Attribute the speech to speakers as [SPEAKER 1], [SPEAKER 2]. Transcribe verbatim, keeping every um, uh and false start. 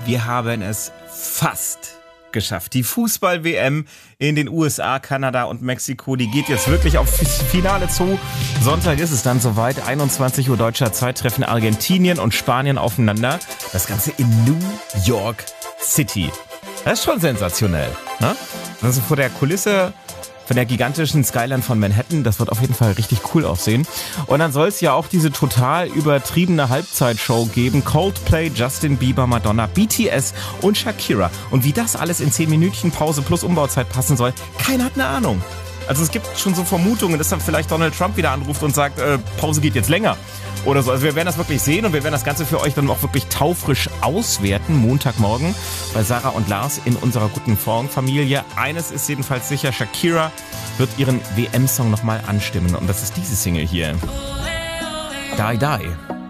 [SPEAKER 1] Wir haben es fast geschafft. Die Fußball-W M in den U S A, Kanada und Mexiko, die geht jetzt wirklich aufs Finale zu. Sonntag ist es dann soweit. einundzwanzig Uhr deutscher Zeit treffen Argentinien und Spanien aufeinander. Das Ganze in New York City. Das ist schon sensationell, ne? Also vor der Kulisse von der gigantischen Skyline von Manhattan. Das wird auf jeden Fall richtig cool aussehen. Und dann soll es ja auch diese total übertriebene Halbzeitshow geben. Coldplay, Justin Bieber, Madonna, B T S und Shakira. Und wie das alles in zehn Minütchen Pause plus Umbauzeit passen soll, keiner hat eine Ahnung. Also es gibt schon so Vermutungen, dass dann vielleicht Donald Trump wieder anruft und sagt, äh, Pause geht jetzt länger. Oder so. Also wir werden das wirklich sehen und wir werden das Ganze für euch dann auch wirklich taufrisch auswerten, Montagmorgen bei Sarah und Lars in unserer guten Morgenfamilie. Eines ist jedenfalls sicher, Shakira wird ihren W M-Song nochmal anstimmen und das ist diese Single hier. Die Die.